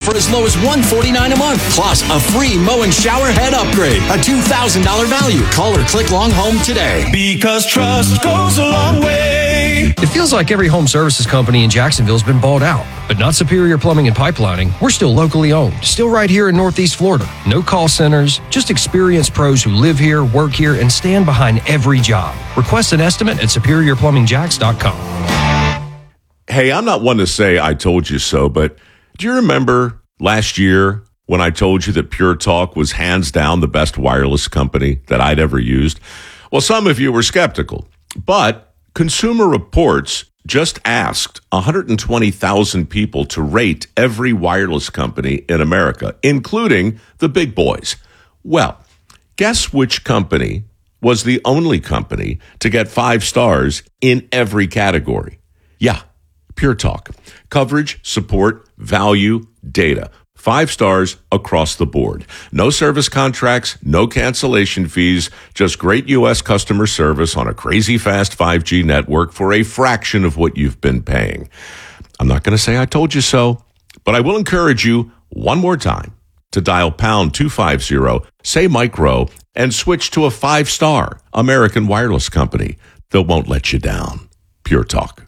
for as low as $149 a month. Plus, a free mow and shower head upgrade. A $2,000 value. Call or click Long Home today. Because trust goes a long way. It feels like every home services company in Jacksonville has been bought out, but not Superior Plumbing and Pipelining. We're still locally owned, still right here in Northeast Florida. No call centers, just experienced pros who live here, work here, and stand behind every job. Request an estimate at superiorplumbingjacks.com. Hey, I'm not one to say I told you so, but do you remember last year when I told you that Pure Talk was hands down the best wireless company that I'd ever used? Well, some of you were skeptical, but Consumer Reports just asked 120,000 people to rate every wireless company in America, including the big boys. Well, guess which company was the only company to get 5 stars in every category? Yeah, Pure Talk. Coverage, support, value, data. 5 stars across the board. No service contracts, no cancellation fees, just great U.S. customer service on a crazy fast 5G network for a fraction of what you've been paying. I'm not going to say I told you so, but I will encourage you one more time to dial pound 250, say micro, and switch to a 5-star American wireless company that won't let you down. Pure Talk.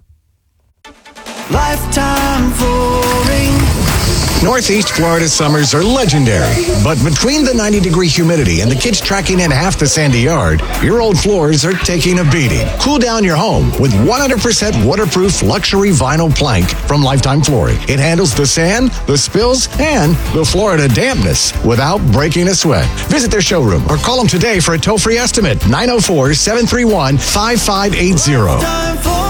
Lifetime Flooring. Northeast Florida summers are legendary, but between the 90-degree humidity and the kids tracking in half the sandy yard, your old floors are taking a beating. Cool down your home with 100% waterproof luxury vinyl plank from Lifetime Flooring. It handles the sand, the spills, and the Florida dampness without breaking a sweat. Visit their showroom or call them today for a toll-free estimate, 904-731-5580.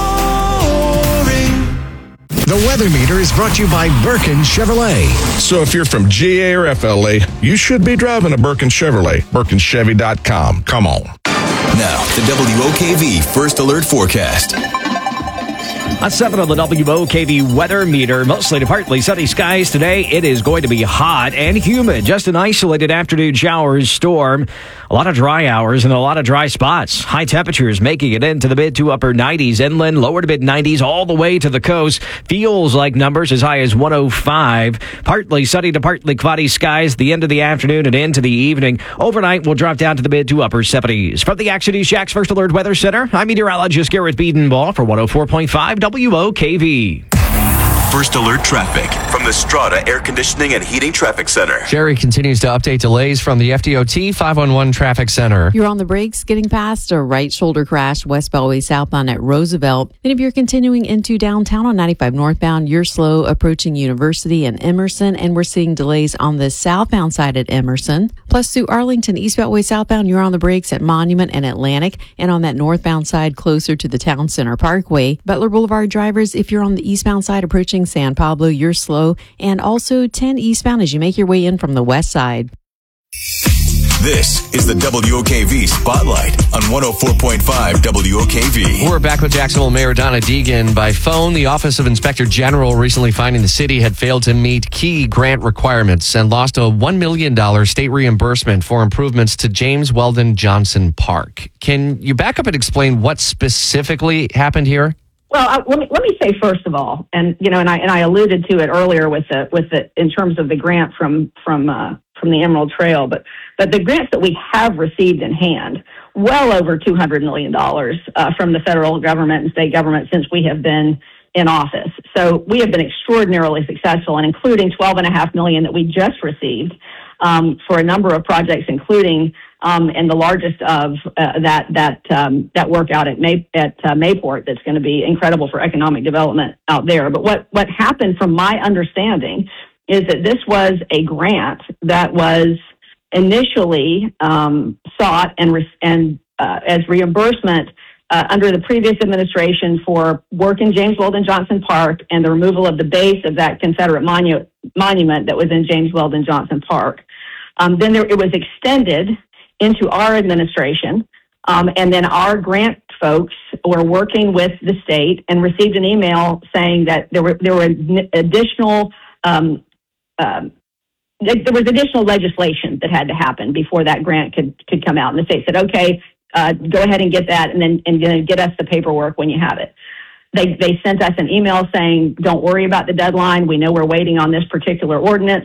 The Weather Meter is brought to you by Birkin Chevrolet. So if you're from GA or FLA, you should be driving a Birkin Chevrolet. BirkinChevy.com. Come on. Now, the WOKV First Alert Forecast. At 7 on the WOKV weather meter, mostly to partly sunny skies today. It is going to be hot and humid. Just an isolated afternoon showers, storm. A lot of dry hours and a lot of dry spots. High temperatures making it into the mid to upper 90s inland, lower to mid 90s all the way to the coast. Feels like numbers as high as 105. Partly sunny to partly cloudy skies the end of the afternoon and into the evening. Overnight, we'll drop down to the mid to upper 70s. From the Action East Jax First Alert Weather Center, I'm meteorologist Garrett Biedenbaugh for 104.5 WOKV. First Alert Traffic from the Strata Air Conditioning and Heating Traffic Center. Jerry continues to update delays from the FDOT 511 Traffic Center. You're on the brakes getting past a right shoulder crash west Beltway southbound at Roosevelt. Then if you're continuing into downtown on 95 northbound, you're slow approaching University and Emerson, and we're seeing delays on the southbound side at Emerson. Plus through Arlington East Beltway southbound, you're on the brakes at Monument and Atlantic, and on that northbound side closer to the Town Center Parkway. Butler Boulevard drivers, if you're on the eastbound side approaching San Pablo, you're slow, and also 10 eastbound as you make your way in from the west side. This is the WOKV Spotlight on 104.5 WOKV. We're back with Jacksonville Mayor Donna Deegan by phone. The Office of Inspector General recently finding the city had failed to meet key grant requirements and lost a $1 million state reimbursement for improvements to James Weldon Johnson Park. Can you back up and explain what specifically happened here? Well, let me say first of all, and I alluded to it earlier with the in terms of the grant from the Emerald Trail, but the grants that we have received in hand, well over $200 million from the federal government and state government since we have been in office. So we have been extraordinarily successful, and including $12.5 million that we just received for a number of projects, including and the largest of that work out at Mayport that's going to be incredible for economic development out there. But what happened, from my understanding, is that this was a grant that was initially sought and as reimbursement under the previous administration for work in James Weldon Johnson Park and the removal of the base of that Confederate monument that was in James Weldon Johnson Park. Then it was extended into our administration, and then our grant folks were working with the state and received an email saying that there were additional there was additional legislation that had to happen before that grant could come out. And the state said, okay, go ahead and get that, and get us the paperwork when you have it. They sent us an email saying, don't worry about the deadline. We know we're waiting on this particular ordinance.